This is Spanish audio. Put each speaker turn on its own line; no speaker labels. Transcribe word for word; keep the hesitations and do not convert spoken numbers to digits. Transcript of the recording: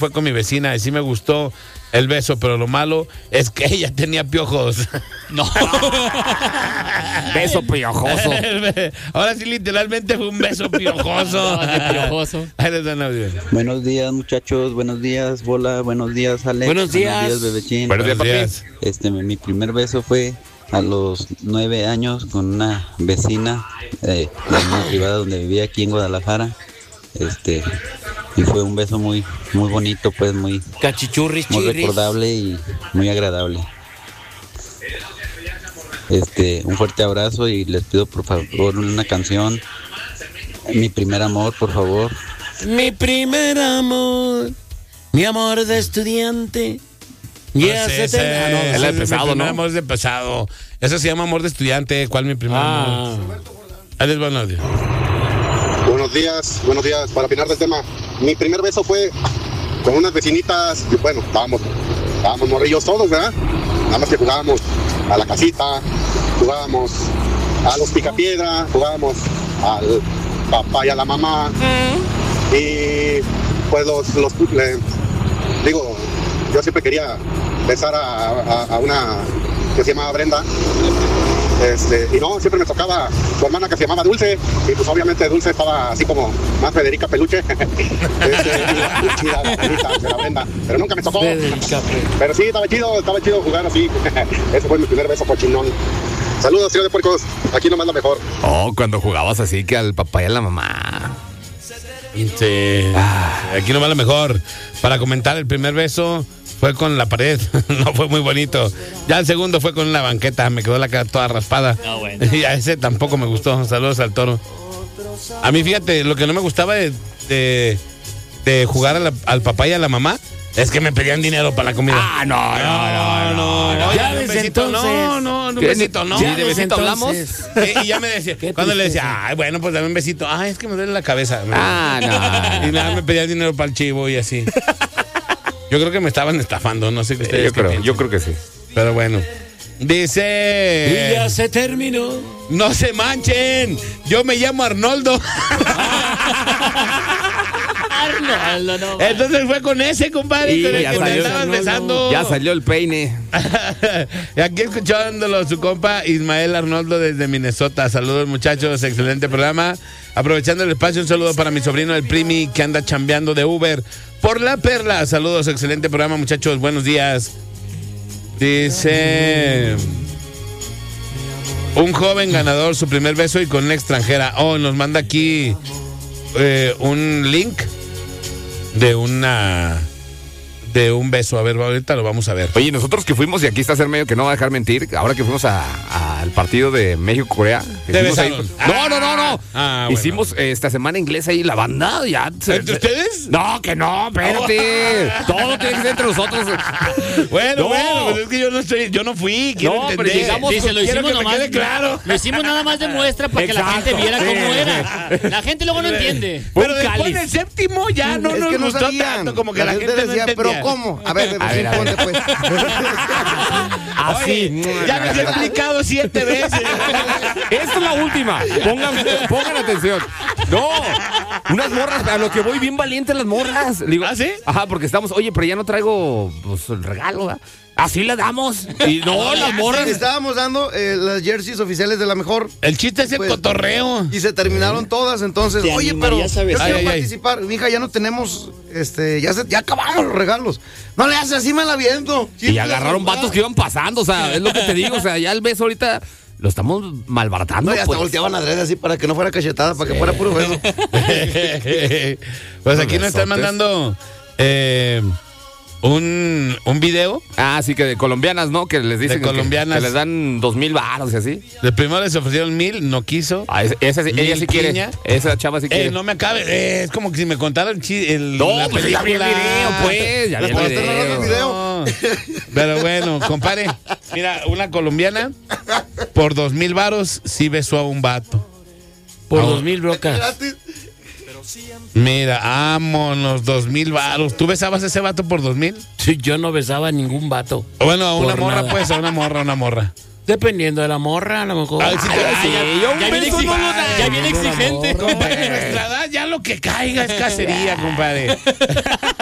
fue con mi vecina y sí me gustó el beso, pero lo malo es que ella tenía piojos.
No. Beso piojoso.
Ahora sí, literalmente fue un beso piojoso.
No, de piojoso.
Ahí les dan audio.
Buenos días, muchachos. Buenos días, Bola. Buenos días, Alex.
Buenos días.
Buenos días, Bebechín.
Buenos días, papi.
Este, mi primer beso fue a los nueve años con una vecina eh, de una privada donde vivía aquí en Guadalajara. Este, y fue un beso muy, muy bonito, pues muy,
Cachichurris,
muy
chirris.
recordable y muy agradable. Este, un fuerte abrazo y les pido por favor una canción. Mi primer amor, por favor.
Mi primer amor, mi amor de estudiante. Ya
Pues
se
ese,
te... Ah, no,
ese
es de
es mi
pesado,
primer
¿no?
amor es de pesado. Eso se llama amor de estudiante. ¿Cuál mi primer
Ah.
amor? Ahí les van audio.
Buenos días, buenos días. Para opinar del tema, mi primer beso fue con unas vecinitas. Y bueno, estábamos, estábamos morrillos todos, ¿verdad? Nada más que jugábamos a la casita, jugábamos a los picapiedra, jugábamos al papá y a la mamá. Y pues los, los le- digo, yo siempre quería besar a, a- a una que se llamaba Brenda. Este, y no, siempre me tocaba su hermana que se llamaba Dulce, y pues obviamente Dulce estaba así como más Federica Peluche. Este, y la chida, la bonita, de la Brenda, pero nunca me tocó. Pero sí, estaba chido, estaba chido jugar así. Ese fue mi primer beso cochinón. Saludos, tío de puercos, aquí nomás lo mejor.
Oh, cuando jugabas así que al papá y a la mamá.
Sí. Aquí nomás lo mejor. Para comentar, el primer beso fue con la pared. No fue muy bonito. Ya el segundo fue con una banqueta. Me quedó la cara toda raspada.
No, bueno.
Y a ese tampoco me gustó. Saludos al toro. A mí, fíjate, lo que no me gustaba de, de, de jugar a la- al papá y a la mamá es que me pedían dinero para la comida.
Ah, no, no, no, no.
no,
Ya
un
desde
besito,
entonces.
No, no, un
¿Qué?
besito, no.
¿Sí,
Ya
de
desde
besito hablamos?
entonces.
Eh, y ya me decía,
Qué
cuando le
tristeza.
decía, ay, bueno, pues dame un besito. Ay, es que me duele la cabeza.
Ah, no.
Y nada, me pedían dinero para el chivo y así. Yo creo que me estaban estafando, no sé qué ustedes
Yo
qué
creo,
piensan.
yo creo que sí.
Pero bueno. Dice,
Y ya se terminó.
no se manchen, yo me llamo Arnoldo.
Arnoldo, no. va.
Entonces fue con ese, compadre,
Y
con el
ya
que me
salió.
estaban besando.
Ya salió el peine.
Aquí escuchándolo su compa Ismael Arnoldo desde Minnesota. Saludos, muchachos, excelente programa. Aprovechando el espacio, un saludo para mi sobrino el Primi que anda chambeando de Uber por La Perla. Saludos, excelente programa, muchachos, buenos días. Dice, un joven ganador su primer beso y con una extranjera. Oh, nos manda aquí eh, un link de una de un beso. A ver, ahorita lo vamos a ver.
Oye, nosotros que fuimos, y aquí está ser medio que no va a dejar mentir, ahora que fuimos a- a- al partido de México-Corea. que
¿Te
hicimos ahí-
besaron?
No, no, no, no.
Ah, bueno.
Hicimos eh, esta semana inglesa ahí, la banda, ya. se-
¿Entre ustedes?
No, que no, espérate. Todo tiene que ser entre nosotros.
Bueno,
No.
bueno, pues es que yo no estoy, yo no fui, quiero
No, pero
entender.
llegamos-
Dice, lo
Quiero
hicimos
que me
nomás.
quede claro.
Lo hicimos nada más de muestra para que la
Exacto,
gente viera
sí,
cómo
sí.
era. La gente luego no entiende.
Pero
Un
después
cáliz.
del séptimo ya no
Es
nos
que no
gustó
sabían.
tanto, como que la, gente, no
decía,
entendía.
¿pero cómo? A ver,
A ver, a ver.
ponte pues.
Así.
Oye, ya les he explicado siete veces.
Esta es la última. Pongan, pongan atención. No, unas morras, a lo que voy bien valientes las morras. Le digo,
¿Ah, sí?
Ajá, porque estamos, oye, pero ya no traigo pues, el regalo, ¿verdad? Así le damos. Y no, las morras.
Estábamos dando eh, las jerseys oficiales de la mejor
El chiste es el
Pues,
cotorreo.
y se terminaron todas, entonces,
Te
oye, pero
animarías a
yo
besar.
quiero
Ay, ay, ay.
participar. Mija, ya no tenemos, este, ya se, ya acabaron los regalos. No le haces así, me la viento.
Y agarraron vatos que iban pasando, o sea, es lo que te digo, o sea, ya el beso ahorita lo estamos malbaratando.
No, y hasta
pues.
volteaban adrede así para que no fuera cachetada, para que fuera puro beso.
Pues aquí nos están
besotes.
mandando eh, un, un video.
Ah, sí, que de colombianas, ¿no? Que les dicen
De
que-
colombianas.
Que, les dan dos mil baros y así.
De primero les ofrecieron mil, no quiso.
Ah, esa, esa sí- ella sí quiere.
Milquiña.
Esa chava sí quiere.
Eh, no me acabe, eh, es como que si me contaran el, chi- el
No,
la
pues ya vi el
película.
video, pues. Ya vi el
Después te
video.
narrando el video.
No. Pero bueno, compadre, mira, una colombiana por dos mil varos sí besó a un vato.
Por
Ah,
dos mil brocas.
Gratis.
Mira, vámonos, dos mil varos. ¿Tú besabas a ese vato por dos mil?
Sí, yo no besaba a ningún vato.
Bueno, a una
Por
morra,
nada.
pues, a una morra, a una morra.
Dependiendo de la morra, a lo mejor.
Ay, sí,
Ay,
sí,
ya,
yo un
ya viene
beso
exi-
no lo da.
ya viene exigente.
Compadre, a nuestra edad ya lo que caiga es cacería, compadre.